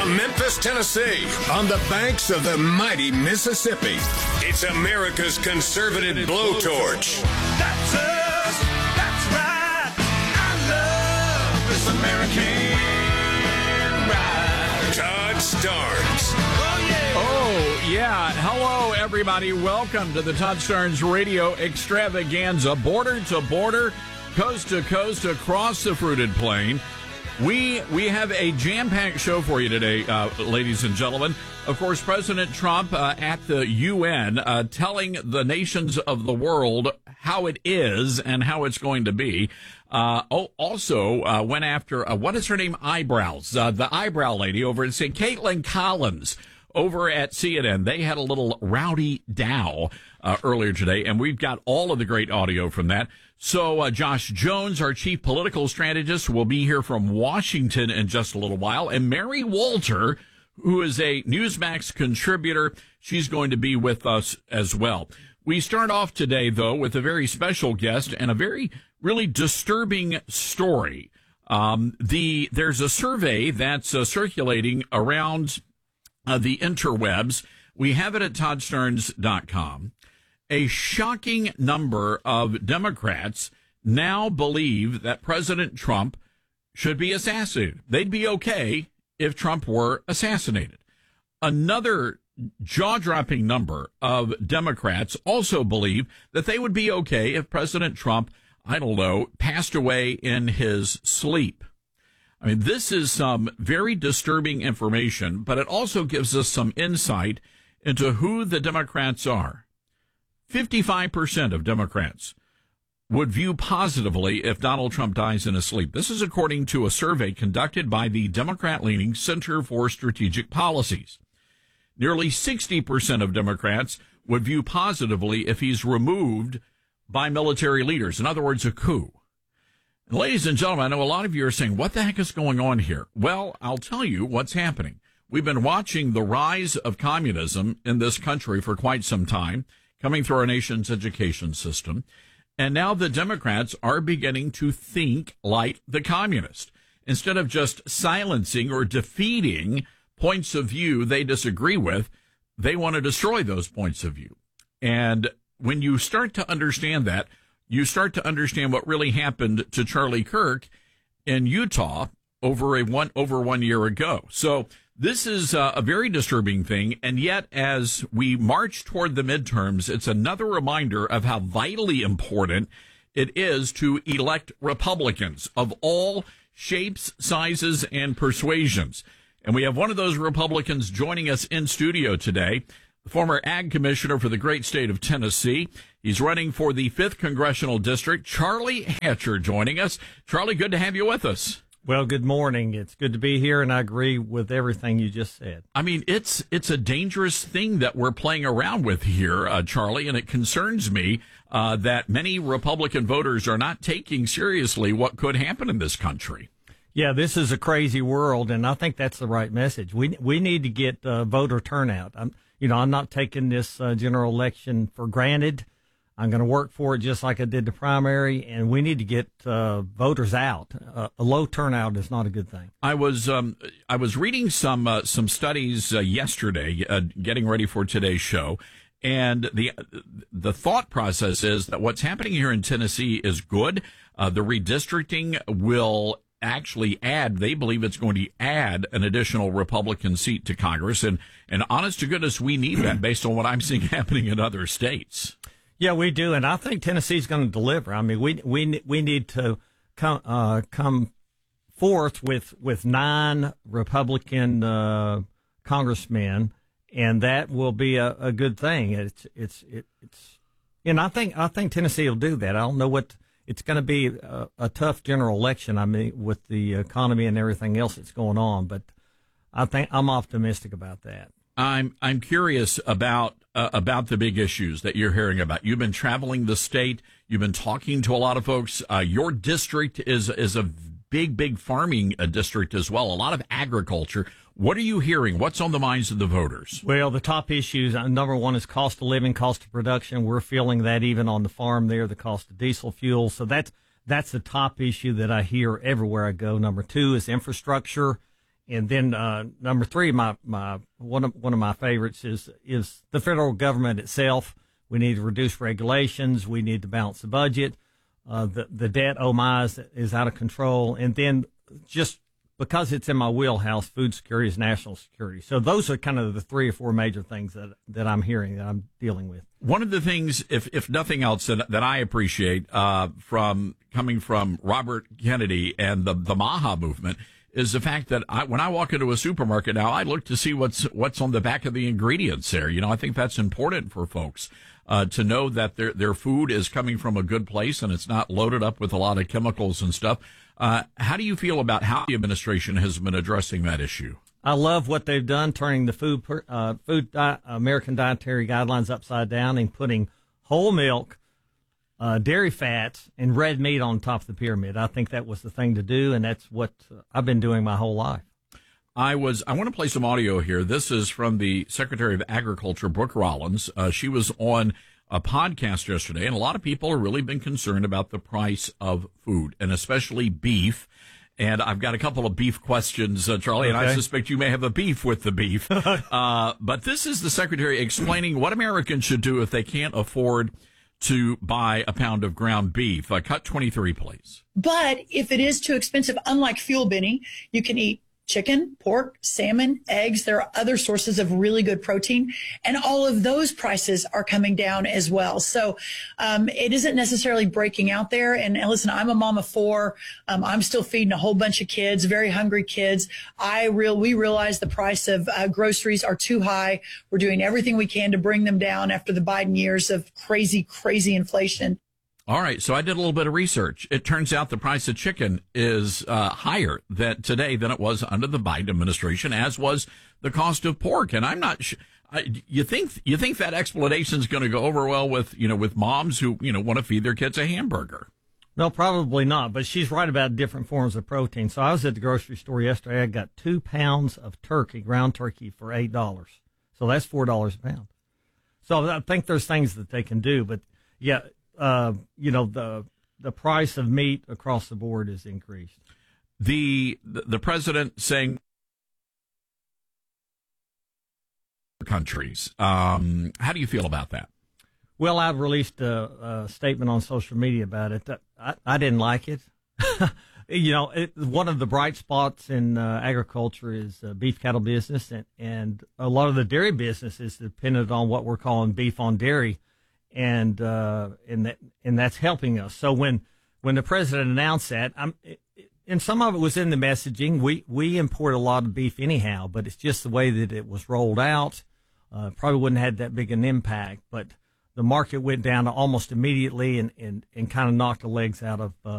From Memphis, Tennessee, on the banks of the mighty Mississippi, it's America's conservative blowtorch. That's us. That's right. I love this American ride. Todd Starnes. Oh, yeah. Oh, yeah. Hello, everybody. Welcome to the Todd Starnes Radio Extravaganza. Border to border, coast to coast, across the fruited plain. We have a jam-packed show for you today, ladies and gentlemen. Of course, President Trump at the UN telling the nations of the world how it is and how it's going to be. Also went after, what is her name? Eyebrows. The eyebrow lady over at Caitlin Collins over at CNN. They had a little rowdy dow earlier today, and we've got all of the great audio from that. So Josh Jones, our chief political strategist, will be here from Washington in just a little while. And Mary Walter, who is a Newsmax contributor, she's going to be with us as well. We start off today, though, with a very special guest and a very really disturbing story. There's a survey that's circulating around the interwebs. We have it at ToddStarnes.com. A shocking number of Democrats now believe that President Trump should be assassinated. They'd be okay if Trump were assassinated. Another jaw-dropping number of Democrats also believe that they would be okay if President Trump, passed away in his sleep. I mean, this is some very disturbing information, but it also gives us some insight into who the Democrats are. 55% of Democrats would view positively if Donald Trump dies in his sleep. This is according to a survey conducted by the Democrat-leaning Center for Strategic Policies. Nearly 60% of Democrats would view positively if he's removed by military leaders. In other words, a coup. And ladies and gentlemen, I know a lot of you are saying, what the heck is going on here? Well, I'll tell you what's happening. We've been watching the rise of communism in this country for quite some time, coming through our nation's education system. And now the Democrats are beginning to think like the communists. Instead of just silencing or defeating points of view they disagree with, they want to destroy those points of view. And when you start to understand that, you start to understand what really happened to Charlie Kirk in Utah over 1 year ago. So this is a very disturbing thing, and yet as we march toward the midterms, it's another reminder of how vitally important it is to elect Republicans of all shapes, sizes, and persuasions. And we have one of those Republicans joining us in studio today, the former Ag Commissioner for the great state of Tennessee. He's running for the 5th Congressional District. Charlie Hatcher joining us. Charlie, good to have you with us. Well, good morning. It's good to be here, and I agree with everything you just said. I mean, it's a dangerous thing that we're playing around with here, Charlie, and it concerns me that many Republican voters are not taking seriously what could happen in this country. Yeah, this is a crazy world, and I think that's the right message. We need to get voter turnout. I'm not taking this general election for granted. I'm going to work for it just like I did the primary, and we need to get voters out. A low turnout is not a good thing. I was reading some studies yesterday, getting ready for today's show, and the thought process is that what's happening here in Tennessee is good. The redistricting will actually they believe it's going to add an additional Republican seat to Congress, and honest to goodness, we need that based on what I'm seeing happening in other states. Yeah, we do, and I think Tennessee's going to deliver. I mean, we need to come forth with 9 Republican congressmen, and that will be a good thing. It's and I think Tennessee will do that. I don't know what it's going to be a tough general election. I mean, with the economy and everything else that's going on, but I think I'm optimistic about that. I'm curious about the big issues that you're hearing about. You've been traveling the state. You've been talking to a lot of folks. Your district is a big farming district as well. A lot of agriculture. What are you hearing? What's on the minds of the voters? Well, the top issues, number one is cost of living, cost of production. We're feeling that even on the farm there, the cost of diesel fuel. So that's the top issue that I hear everywhere I go. Number two is infrastructure. And then number three, one of my favorites is the federal government itself. We need to reduce regulations. We need to balance the budget. The debt, oh my, is out of control. And then just because it's in my wheelhouse, food security is national security. So those are kind of the 3 or 4 major things that I'm hearing, that I'm dealing with. One of the things, if nothing else, that I appreciate from coming from Robert Kennedy and the Maha movement is the fact that when I walk into a supermarket now, I look to see what's on the back of the ingredients there. I think that's important for folks to know that their food is coming from a good place and it's not loaded up with a lot of chemicals and stuff. How do you feel about how the administration has been addressing that issue? I love what they've done, turning the American Dietary Guidelines upside down and putting whole milk, dairy fats, and red meat on top of the pyramid. I think that was the thing to do, and that's what I've been doing my whole life. I want to play some audio here. This is from the Secretary of Agriculture, Brooke Rollins. She was on a podcast yesterday, and a lot of people have really been concerned about the price of food, and especially beef. And I've got a couple of beef questions, Charlie, and I suspect you may have a beef with the beef. But this is the Secretary explaining what Americans should do if they can't afford to buy a pound of ground beef. Cut 23, please. But if it is too expensive, unlike fuel, Benny, you can eat chicken, pork, salmon, eggs. There are other sources of really good protein, and all of those prices are coming down as well. So it isn't necessarily breaking out there. And listen, I'm a mom of 4. I'm still feeding a whole bunch of kids, very hungry kids. We realize the price of groceries are too high. We're doing everything we can to bring them down after the Biden years of crazy, crazy inflation. All right, so I did a little bit of research. It turns out the price of chicken is higher today than it was under the Biden administration, as was the cost of pork. And I'm not sure. You think that explanation is going to go over well with moms who want to feed their kids a hamburger? No, probably not. But she's right about different forms of protein. So I was at the grocery store yesterday. I got 2 pounds of turkey, ground turkey, for $8. So that's $4 a pound. So I think there's things that they can do, but yeah. The price of meat across the board is increased. The president saying countries. How do you feel about that? Well, I've released a statement on social media about it. I didn't like it. One of the bright spots in agriculture is beef cattle business, and a lot of the dairy business is dependent on what we're calling beef on dairy. And that's helping us. So when the president announced that, and some of it was in the messaging, we import a lot of beef anyhow, but it's just the way that it was rolled out. Probably wouldn't have had that big an impact, but the market went down almost immediately and kind of knocked the legs out of